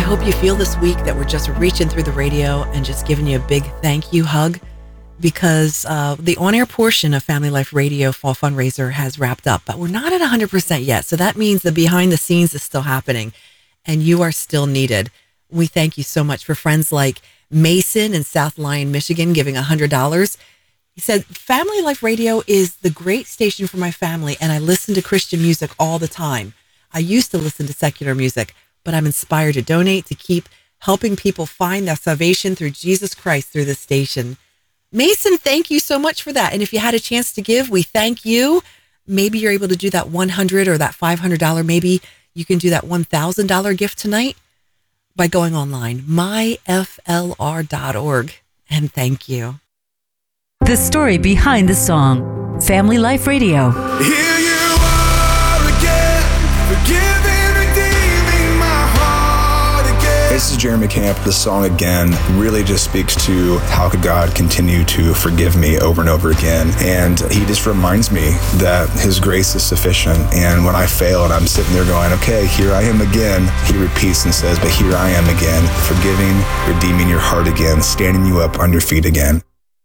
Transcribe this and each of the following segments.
hope you feel this week that we're just reaching through the radio and just giving you a big thank you hug, because the on-air portion of Family Life Radio Fall Fundraiser has wrapped up, but we're not at 100% yet. So that means the behind the scenes is still happening and you are still needed. We thank you so much for friends like Mason in South Lyon, Michigan, giving $100. He said, Family Life Radio is the great station for my family, and I listen to Christian music all the time. I used to listen to secular music, but I'm inspired to donate to keep helping people find their salvation through Jesus Christ through this station. Mason, thank you so much for that. And if you had a chance to give, we thank you. Maybe you're able to do that $100 or that $500. Maybe you can do that $1,000 gift tonight by going online, myflr.org. And thank you. The story behind the song. Family Life Radio. Here you are again, forgiving, redeeming my heart again. This is Jeremy Camp. The song Again really just speaks to how could God continue to forgive me over and over again. And he just reminds me that his grace is sufficient. And when I fail and I'm sitting there going, okay, here I am again, he repeats and says, but here I am again, forgiving, redeeming your heart again, standing you up on your feet again.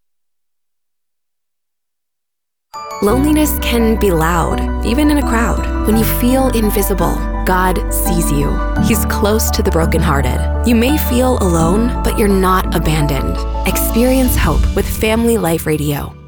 Loneliness can be loud, even in a crowd. When you feel invisible, God sees you. He's close to the brokenhearted. You may feel alone, but you're not abandoned. Experience hope with Family Life Radio.